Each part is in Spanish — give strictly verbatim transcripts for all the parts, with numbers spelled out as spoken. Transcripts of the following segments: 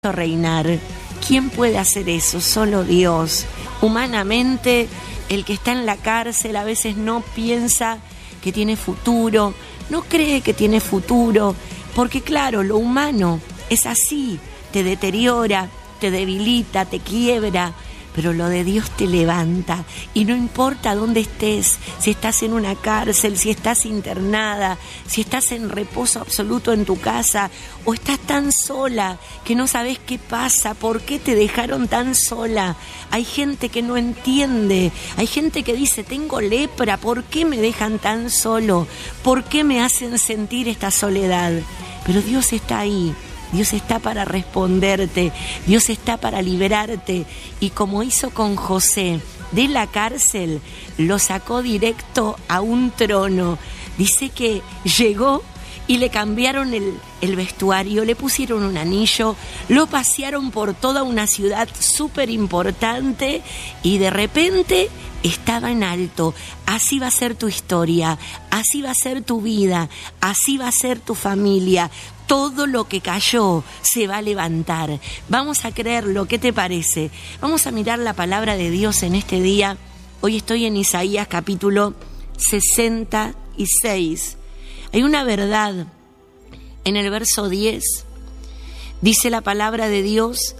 reinar. ¿Quién puede hacer eso? Solo Dios. Humanamente, el que está en la cárcel a veces no piensa que tiene futuro, no cree que tiene futuro, porque claro, lo humano es así, te deteriora, te debilita, te quiebra, pero lo de Dios te levanta, y no importa dónde estés, si estás en una cárcel, si estás internada, si estás en reposo absoluto en tu casa, o estás tan sola que no sabes qué pasa, por qué te dejaron tan sola. Hay gente que no entiende, hay gente que dice, tengo lepra, ¿por qué me dejan tan solo? ¿Por qué me hacen sentir esta soledad? Pero Dios está ahí. Dios está para responderte, Dios está para liberarte, y como hizo con José, de la cárcel lo sacó directo a un trono. Dice que llegó y le cambiaron el, el vestuario, le pusieron un anillo, lo pasearon por toda una ciudad súper importante y de repente estaba en alto. Así va a ser tu historia, así va a ser tu vida, así va a ser tu familia. Todo lo que cayó se va a levantar. Vamos a creerlo, ¿qué te parece? Vamos a mirar la palabra de Dios en este día. Hoy estoy en Isaías capítulo sesenta y seis. Hay una verdad en el verso diez. Dice la palabra de Dios: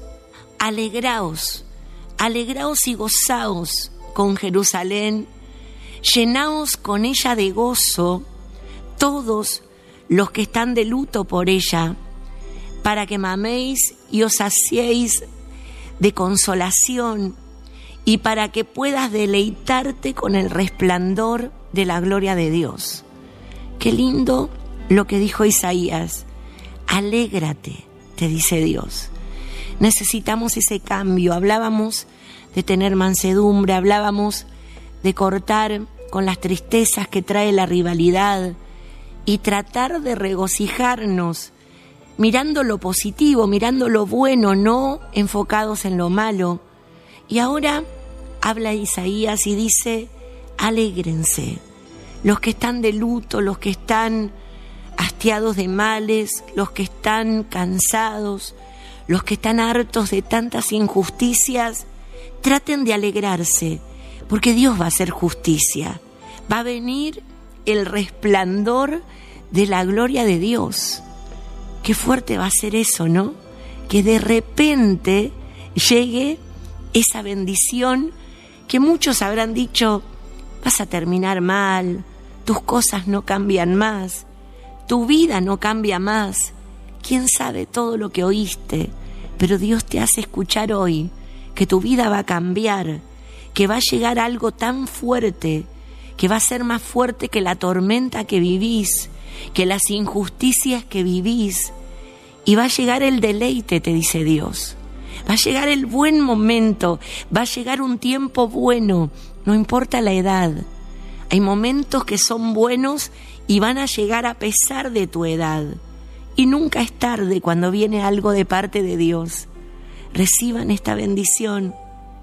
alegraos, alegraos y gozaos con Jerusalén, llenaos con ella de gozo todos los que están de luto por ella, para que maméis y os saciéis de consolación, y para que puedas deleitarte con el resplandor de la gloria de Dios. Qué lindo lo que dijo Isaías. Alégrate, te dice Dios. Necesitamos ese cambio. Hablábamos de tener mansedumbre, hablábamos de cortar con las tristezas que trae la rivalidad y tratar de regocijarnos mirando lo positivo, mirando lo bueno, no enfocados en lo malo. Y ahora habla Isaías y dice: alégrense, los que están de luto, los que están hastiados de males, los que están cansados, los que están hartos de tantas injusticias, traten de alegrarse, porque Dios va a hacer justicia. Va a venir el resplandor de la gloria de Dios. Qué fuerte va a ser eso, ¿no? Que de repente llegue esa bendición que muchos habrán dicho: vas a terminar mal, tus cosas no cambian más, tu vida no cambia más. ¿Quién sabe todo lo que oíste? Pero Dios te hace escuchar hoy que tu vida va a cambiar, que va a llegar algo tan fuerte, que va a ser más fuerte que la tormenta que vivís, que las injusticias que vivís, y va a llegar el deleite, te dice Dios. Va a llegar el buen momento, va a llegar un tiempo bueno, no importa la edad. Hay momentos que son buenos y van a llegar a pesar de tu edad. Y nunca es tarde cuando viene algo de parte de Dios. Reciban esta bendición.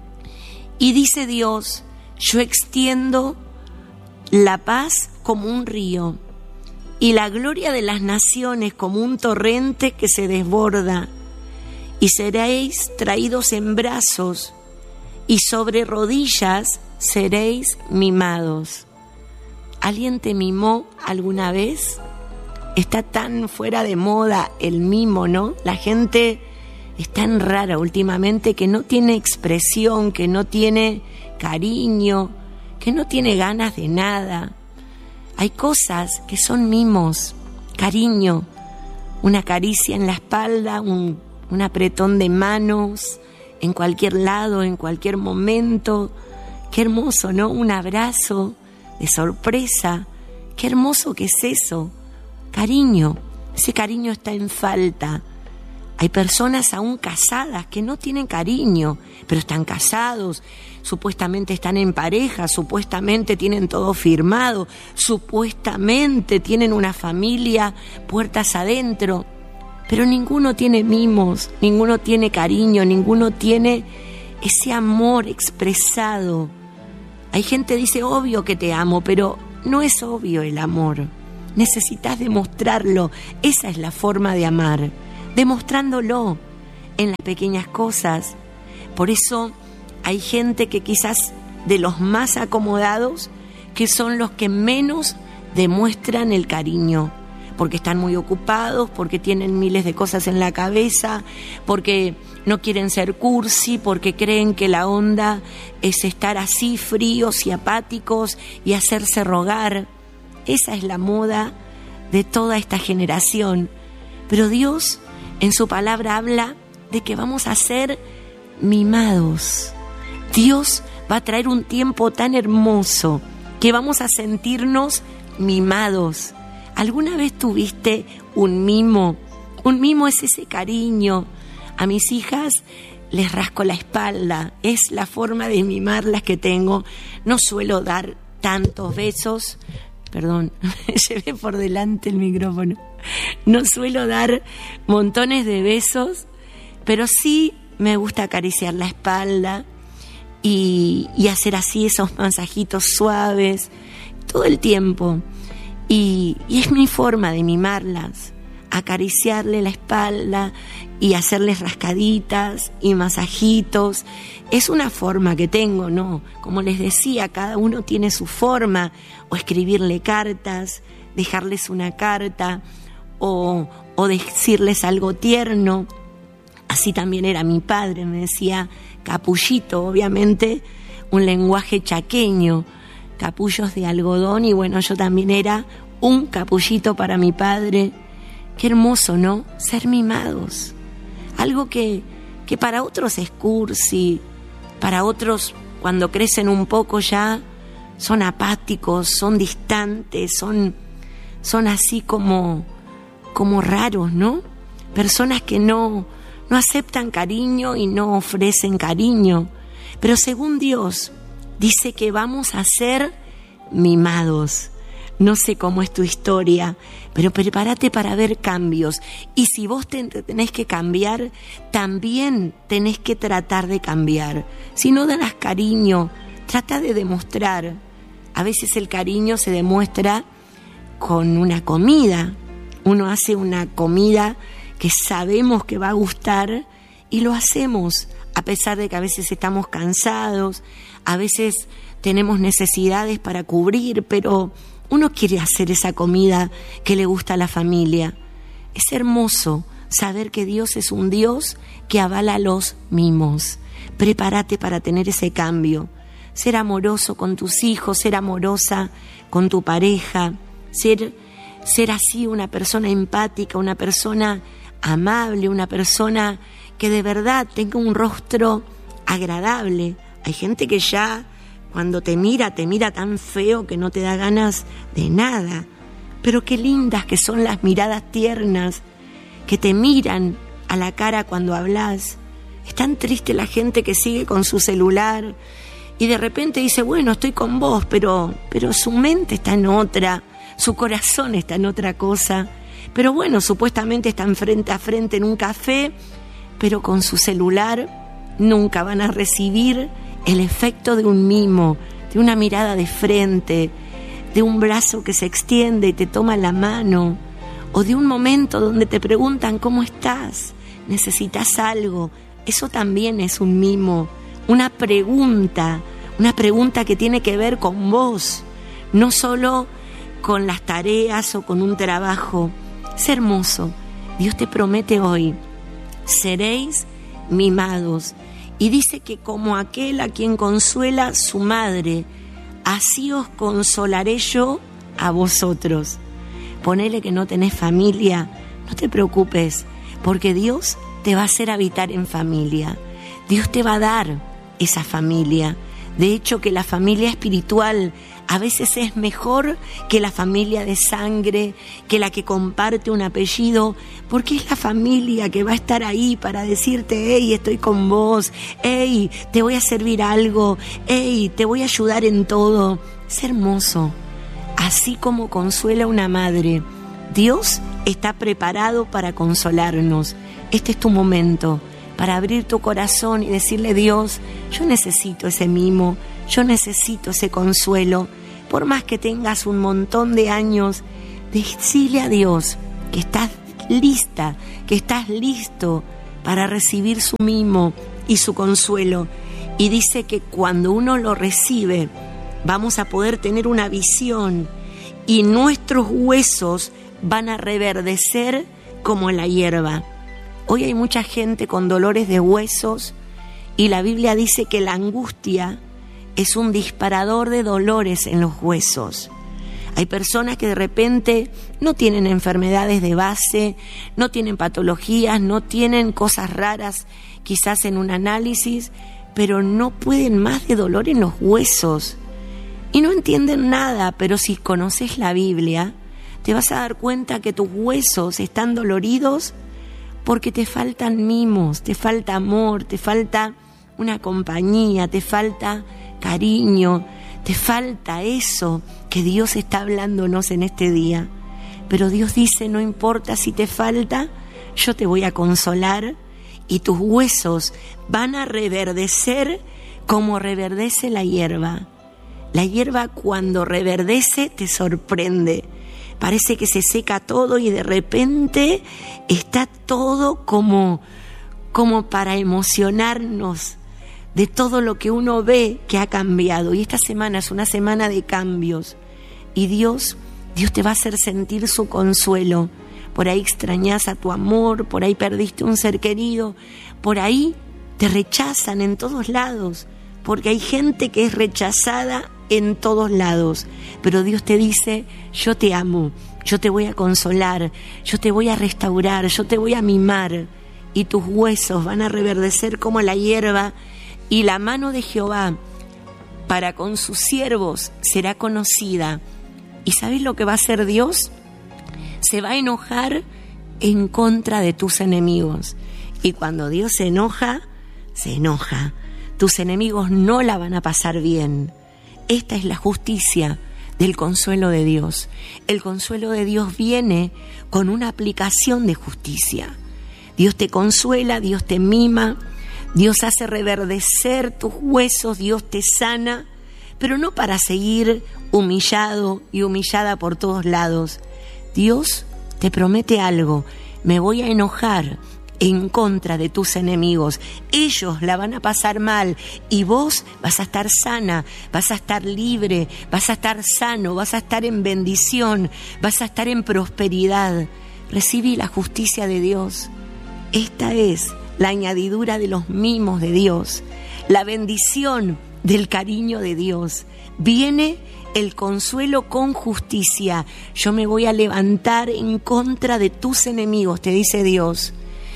Y dice Dios: yo extiendo la paz como un río, y la gloria de las naciones como un torrente que se desborda, y seréis traídos en brazos, y sobre rodillas seréis mimados. ¿Alguien te mimó alguna vez? Está tan fuera de moda el mimo, ¿no? La gente es tan rara últimamente que no tiene expresión, que no tiene cariño, que no tiene ganas de nada. Hay cosas que son mimos, cariño, una caricia en la espalda, un, un apretón de manos, en cualquier lado, en cualquier momento. Qué hermoso, ¿no? Un abrazo de sorpresa. Qué hermoso que es eso. Cariño, ese cariño está en falta. Hay personas aún casadas que no tienen cariño, pero están casados, supuestamente están en pareja, supuestamente tienen todo firmado, supuestamente tienen una familia puertas adentro, pero ninguno tiene mimos, ninguno tiene cariño, ninguno tiene ese amor expresado. Hay gente que dice: obvio que te amo, pero no es obvio el amor. Necesitas demostrarlo. Esa es la forma de amar, demostrándolo. en las pequeñas cosas. Por eso hay gente que quizás de los más acomodados, que son los que menos demuestran el cariño, porque están muy ocupados, porque tienen miles de cosas en la cabeza, porque no quieren ser cursi, porque creen que la onda es estar así fríos y apáticos y hacerse rogar. Esa es la moda de toda esta generación. Pero Dios en su palabra habla de que vamos a ser mimados. Dios va a traer un tiempo tan hermoso que vamos a sentirnos mimados. ¿Alguna vez tuviste un mimo? Un mimo es ese cariño. A mis hijas les rasco la espalda. Es la forma de mimarlas que tengo. No suelo dar tantos besos. Perdón, me llevé por delante el micrófono. No suelo dar montones de besos, pero sí me gusta acariciar la espalda y, y hacer así esos masajitos suaves todo el tiempo. Y, y es mi forma de mimarlas, acariciarle la espalda y hacerles rascaditas y masajitos. Es una forma que tengo, ¿no? Como les decía, cada uno tiene su forma, o escribirle cartas, dejarles una carta, o, o decirles algo tierno. Así también era mi padre, me decía capullito, obviamente un lenguaje chaqueño, capullos de algodón, y bueno, yo también era un capullito para mi padre. Qué hermoso, ¿no? Ser mimados. Algo que, que para otros es cursi, para otros cuando crecen un poco ya son apáticos, son distantes, son, son así como, como raros, ¿no? Personas que no, no aceptan cariño y no ofrecen cariño. Pero según Dios, dice que vamos a ser mimados. No sé cómo es tu historia, pero prepárate para ver cambios. Y si vos te tenés que cambiar, también tenés que tratar de cambiar. Si no das cariño, trata de demostrar. A veces el cariño se demuestra con una comida. Uno hace una comida que sabemos que va a gustar y lo hacemos, a pesar de que a veces estamos cansados, a veces tenemos necesidades para cubrir, pero uno quiere hacer esa comida que le gusta a la familia. Es hermoso saber que Dios es un Dios que avala los mimos. Prepárate para tener ese cambio. Ser amoroso con tus hijos, ser amorosa con tu pareja, ser, ser así una persona empática, una persona amable, una persona que de verdad tenga un rostro agradable. Hay gente que ya cuando te mira, te mira tan feo que no te da ganas de nada. Pero qué lindas que son las miradas tiernas que te miran a la cara cuando hablas. Es tan triste la gente que sigue con su celular y de repente dice, bueno, estoy con vos, pero, pero su mente está en otra, su corazón está en otra cosa. Pero bueno, supuestamente están frente a frente en un café, pero con su celular nunca van a recibir el efecto de un mimo, de una mirada de frente, de un brazo que se extiende y te toma la mano, o de un momento donde te preguntan ¿cómo estás? ¿Necesitas algo? Eso también es un mimo, una pregunta, una pregunta que tiene que ver con vos, no solo con las tareas o con un trabajo. Es hermoso. Dios te promete hoy, seréis mimados. Y dice que como aquel a quien consuela su madre, así os consolaré yo a vosotros. Ponele que no tenés familia, no te preocupes, porque Dios te va a hacer habitar en familia. Dios te va a dar esa familia. De hecho, que la familia espiritual a veces es mejor que la familia de sangre, que la que comparte un apellido, porque es la familia que va a estar ahí para decirte, hey, estoy con vos, hey, te voy a servir algo, hey, te voy a ayudar en todo. Es hermoso. Así como consuela una madre, Dios está preparado para consolarnos. Este es tu momento para abrir tu corazón y decirle, Dios, yo necesito ese mimo, yo necesito ese consuelo. Por más que tengas un montón de años, decirle a Dios que estás lista, que estás listo para recibir su mimo y su consuelo. Y dice que cuando uno lo recibe, vamos a poder tener una visión y nuestros huesos van a reverdecer como la hierba. Hoy hay mucha gente con dolores de huesos y la Biblia dice que la angustia es un disparador de dolores en los huesos. Hay personas que de repente no tienen enfermedades de base, no tienen patologías, no tienen cosas raras quizás en un análisis, pero no pueden más de dolor en los huesos y no entienden nada. Pero si conoces la Biblia, te vas a dar cuenta que tus huesos están doloridos porque te faltan mimos, te falta amor, te falta una compañía, te falta cariño, te falta eso que Dios está hablándonos en este día. Pero Dios dice, no importa si te falta, yo te voy a consolar y tus huesos van a reverdecer como reverdece la hierba. La hierba cuando reverdece te sorprende. Parece que se seca todo y de repente está todo como, como para emocionarnos de todo lo que uno ve que ha cambiado. Y esta semana es una semana de cambios. Y Dios, Dios te va a hacer sentir su consuelo. Por ahí extrañas a tu amor, por ahí perdiste un ser querido, por ahí te rechazan en todos lados, porque hay gente que es rechazada en todos lados. Pero Dios te dice, yo te amo, yo te voy a consolar, yo te voy a restaurar, yo te voy a mimar, y tus huesos van a reverdecer como la hierba, y la mano de Jehová para con sus siervos será conocida. ¿Y sabes lo que va a hacer Dios? Se va a enojar en contra de tus enemigos. Y cuando Dios se enoja, se enoja. Tus enemigos no la van a pasar bien. Esta es la justicia del consuelo de Dios. El consuelo de Dios viene con una aplicación de justicia. Dios te consuela, Dios te mima, Dios hace reverdecer tus huesos, Dios te sana, pero no para seguir humillado y humillada por todos lados. Dios te promete algo: me voy a enojar en contra de tus enemigos, ellos la van a pasar mal y vos vas a estar sana, vas a estar libre, vas a estar sano, vas a estar en bendición, vas a estar en prosperidad. Recibí la justicia de Dios. Esta es la añadidura de los mimos de Dios, la bendición del cariño de Dios. Viene el consuelo con justicia. Yo me voy a levantar en contra de tus enemigos, te dice Dios.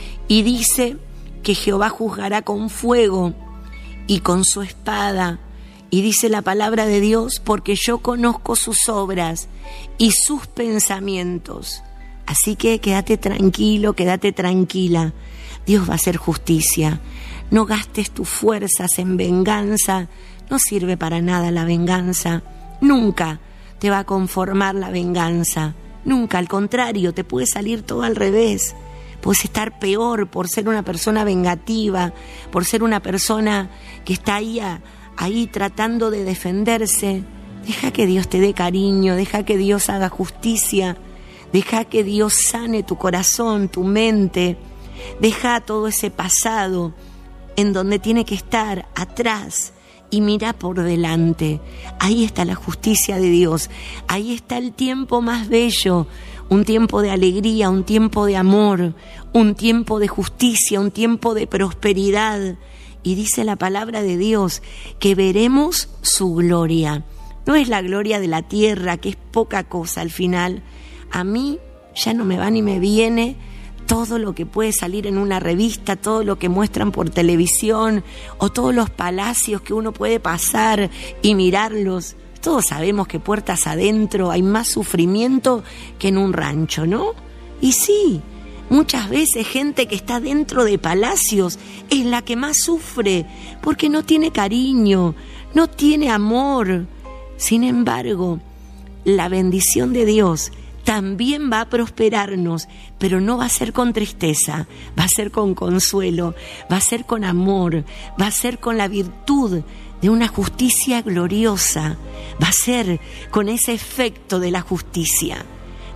Y dice que Jehová juzgará con fuego y con su espada. Y dice la palabra de Dios, porque yo conozco sus obras y sus pensamientos. Así que quédate tranquilo, quédate tranquila. Dios va a hacer justicia. No gastes tus fuerzas en venganza. No sirve para nada la venganza. Nunca te va a conformar la venganza. Nunca, al contrario, te puede salir todo al revés. Puedes estar peor por ser una persona vengativa, por ser una persona que está ahí, a, ahí tratando de defenderse. Deja que Dios te dé cariño, deja que Dios haga justicia, deja que Dios sane tu corazón, tu mente. Deja todo ese pasado en donde tiene que estar atrás y mira por delante. Ahí está la justicia de Dios. Ahí está el tiempo más bello, un tiempo de alegría, un tiempo de amor, un tiempo de justicia, un tiempo de prosperidad. Y dice la palabra de Dios que veremos su gloria. No es la gloria de la tierra, que es poca cosa al final. A mí ya no me va ni me viene todo lo que puede salir en una revista, todo lo que muestran por televisión, o todos los palacios que uno puede pasar y mirarlos. Todos sabemos que puertas adentro hay más sufrimiento que en un rancho, ¿no? Y sí, muchas veces gente que está dentro de palacios es la que más sufre, porque no tiene cariño, no tiene amor. Sin embargo, la bendición de Dios también va a prosperarnos, pero no va a ser con tristeza, va a ser con consuelo, va a ser con amor, va a ser con la virtud de una justicia gloriosa, va a ser con ese efecto de la justicia.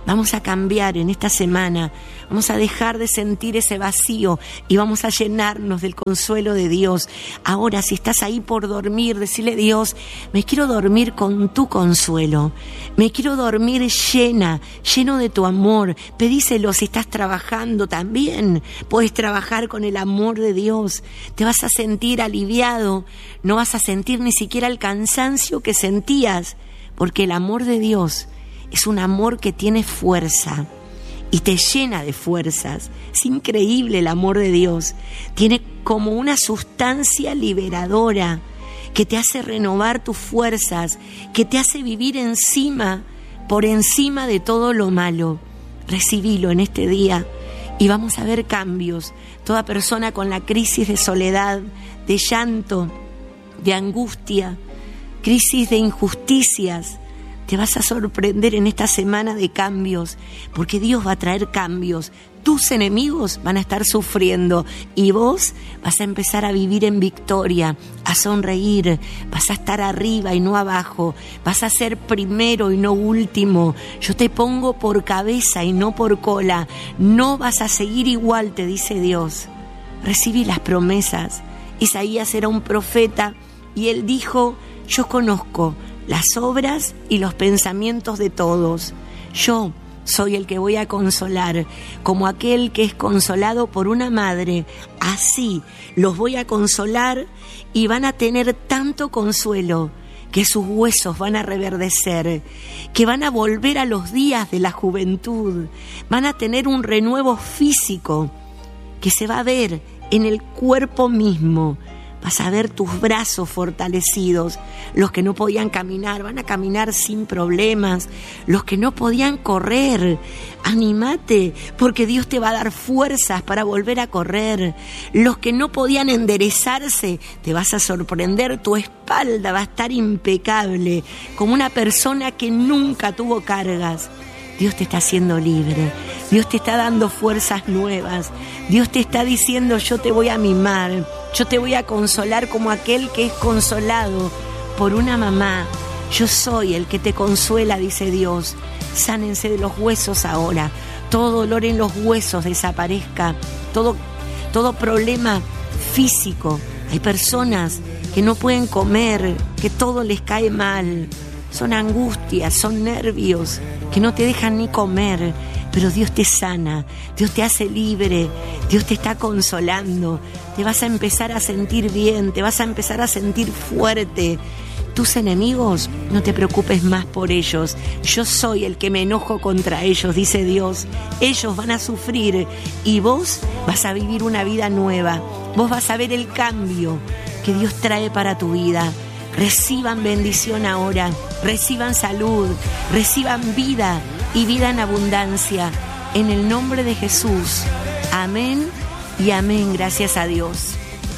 Vamos a cambiar en esta semana, vamos a dejar de sentir ese vacío y vamos a llenarnos del consuelo de Dios. Ahora, si estás ahí por dormir, decirle: Dios, me quiero dormir con tu consuelo, me quiero dormir llena, lleno de tu amor. Pedíselo. Si estás trabajando también, puedes trabajar con el amor de Dios. Te vas a sentir aliviado, no vas a sentir ni siquiera el cansancio que sentías, porque el amor de Dios es un amor que tiene fuerza y te llena de fuerzas. Es increíble el amor de Dios. Tiene como una sustancia liberadora que te hace renovar tus fuerzas, que te hace vivir encima, por encima de todo lo malo. Recibilo en este día y vamos a ver cambios. Toda persona con la crisis de soledad, de llanto, de angustia, crisis de injusticias, te vas a sorprender en esta semana de cambios, porque Dios va a traer cambios. Tus enemigos van a estar sufriendo y vos vas a empezar a vivir en victoria, a sonreír, vas a estar arriba y no abajo, vas a ser primero y no último. Yo te pongo por cabeza y no por cola, no vas a seguir igual, te dice Dios. Recibí las promesas. Isaías era un profeta y él dijo: yo conozco las obras y los pensamientos de todos. Yo soy el que voy a consolar, como aquel que es consolado por una madre. Así los voy a consolar y van a tener tanto consuelo que sus huesos van a reverdecer, que van a volver a los días de la juventud, van a tener un renuevo físico que se va a ver en el cuerpo mismo. Vas a ver tus brazos fortalecidos. Los que no podían caminar van a caminar sin problemas. Los que no podían correr, anímate, porque Dios te va a dar fuerzas para volver a correr. Los que no podían enderezarse, te vas a sorprender. Tu espalda va a estar impecable, como una persona que nunca tuvo cargas. Dios te está haciendo libre. Dios te está dando fuerzas nuevas. Dios te está diciendo: yo te voy a mimar, yo te voy a consolar como aquel que es consolado por una mamá. Yo soy el que te consuela, dice Dios. Sánense de los huesos ahora. Todo dolor en los huesos desaparezca. Todo, todo problema físico. Hay personas que no pueden comer, que todo les cae mal. Son angustias, son nervios que no te dejan ni comer, pero Dios te sana, Dios te hace libre, Dios te está consolando, te vas a empezar a sentir bien, te vas a empezar a sentir fuerte. Tus enemigos, no te preocupes más por ellos, yo soy el que me enojo contra ellos, dice Dios. Ellos van a sufrir y vos vas a vivir una vida nueva, vos vas a ver el cambio que Dios trae para tu vida. Reciban bendición ahora, reciban salud, reciban vida y vida en abundancia. En el nombre de Jesús. Amén y amén. Gracias a Dios.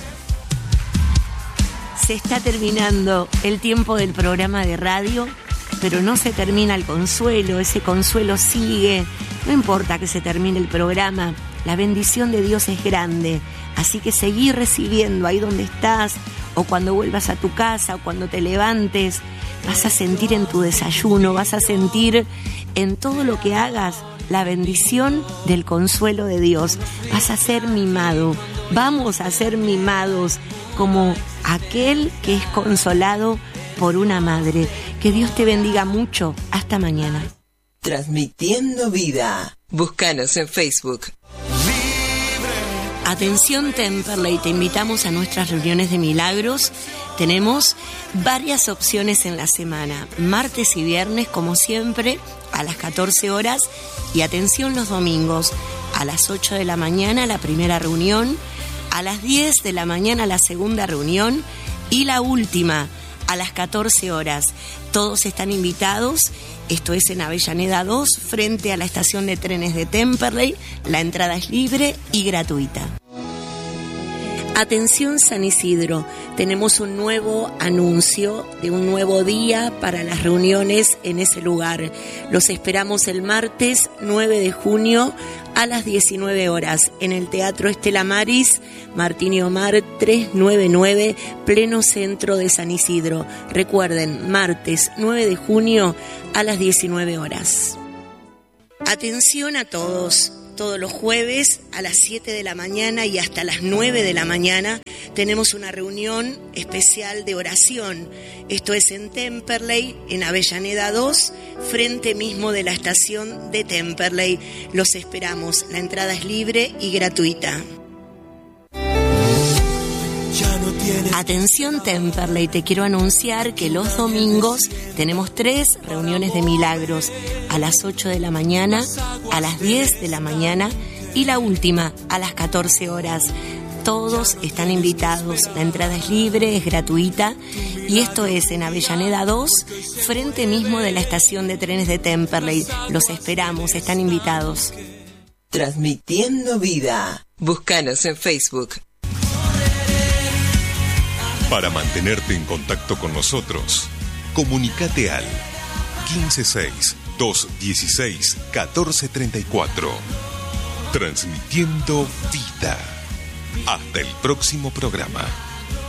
Se está terminando el tiempo del programa de radio, pero no se termina el consuelo. Ese consuelo sigue. No importa que se termine el programa, la bendición de Dios es grande. Así que seguí recibiendo ahí donde estás, o cuando vuelvas a tu casa, o cuando te levantes. Vas a sentir en tu desayuno, vas a sentir en todo lo que hagas la bendición del consuelo de Dios. Vas a ser mimado, vamos a ser mimados como aquel que es consolado por una madre. Que Dios te bendiga mucho. Hasta mañana. Transmitiendo vida. Búscanos en Facebook. Atención Temperley, te invitamos a nuestras reuniones de milagros. Tenemos varias opciones en la semana, martes y viernes como siempre a las catorce horas, y atención los domingos a las ocho de la mañana la primera reunión, a las diez de la mañana la segunda reunión y la última a las catorce horas. Todos están invitados. Esto es en Avellaneda dos, frente a la estación de trenes de Temperley. La entrada es libre y gratuita. Atención San Isidro, tenemos un nuevo anuncio de un nuevo día para las reuniones en ese lugar. Los esperamos el martes nueve de junio a las diecinueve horas en el Teatro Estela Maris, Martín y Omar trescientos noventa y nueve, pleno centro de San Isidro. Recuerden, martes nueve de junio a las diecinueve horas. Atención a todos. Todos los jueves a las siete de la mañana y hasta las nueve de la mañana tenemos una reunión especial de oración. Esto es en Temperley, en Avellaneda dos, frente mismo de la estación de Temperley. Los esperamos. La entrada es libre y gratuita. Atención Temperley, te quiero anunciar que los domingos tenemos tres reuniones de milagros, a las ocho de la mañana, a las diez de la mañana y la última a las catorce horas. Todos están invitados, la entrada es libre, es gratuita y esto es en Avellaneda dos, frente mismo de la estación de trenes de Temperley. Los esperamos, están invitados. Transmitiendo vida. Búscanos en Facebook. Para mantenerte en contacto con nosotros, comunícate al quince seis, doscientos dieciséis, catorce treinta y cuatro. Transmitiendo vida. Hasta el próximo programa.